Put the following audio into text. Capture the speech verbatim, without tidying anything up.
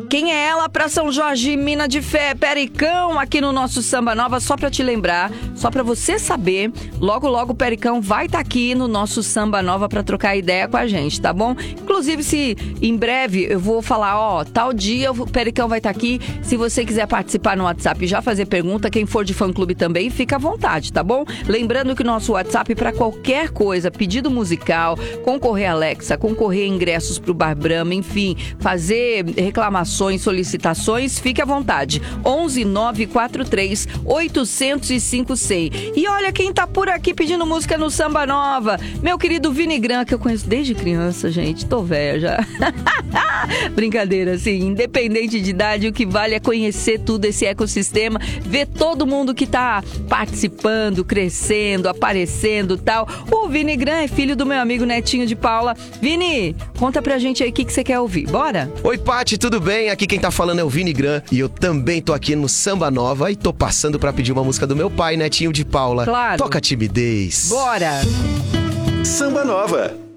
Quem é ela pra São Jorge, Mina de Fé, Pericão, aqui no nosso Samba Nova, só pra te lembrar, só pra você saber, logo logo o Pericão vai estar tá aqui no nosso Samba Nova pra trocar ideia com a gente, tá bom? Inclusive, se em breve eu vou falar, ó, tal dia o Pericão vai estar tá aqui, se você quiser participar no WhatsApp e já fazer pergunta, quem for de fã-clube também, fica à vontade, tá bom? Lembrando que o nosso WhatsApp pra qualquer coisa, pedido musical, concorrer a Alexa, concorrer a ingressos pro Bar Brahma, enfim, fazer reclamações, solicitações, fique à vontade. onze nove quatro três oito zero cinco cem. E olha quem tá por aqui pedindo música no Samba Nova. Meu querido Vini Gran, que eu conheço desde criança, gente. Tô velha já. Brincadeira, assim, independente de idade, o que vale é conhecer tudo esse ecossistema, ver todo mundo que tá participando, crescendo, aparecendo e tal. O Vini Gran é filho do meu amigo Netinho de Paula. Vini, conta pra gente aí o que, que você quer ouvir. Bora? Oi, Paty, tudo bem? Aqui quem tá falando é o Vini Gran e eu também tô aqui no Samba Nova e tô passando pra pedir uma música do meu pai, Netinho de Paula. Claro. Toca Timidez. Bora! Samba Nova.